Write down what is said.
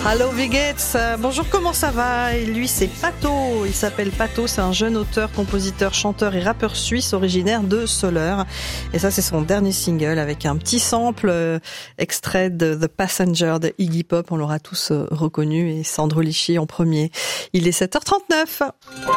Hello Vigates, bonjour, comment ça va? Et lui c'est Pato, il s'appelle Pato, c'est un jeune auteur, compositeur, chanteur et rappeur suisse originaire de Soleure. Et ça c'est son dernier single avec un petit sample extrait de The Passenger de Iggy Pop, on l'aura tous reconnu, et Sandro Lisci en premier. Il est 7h39.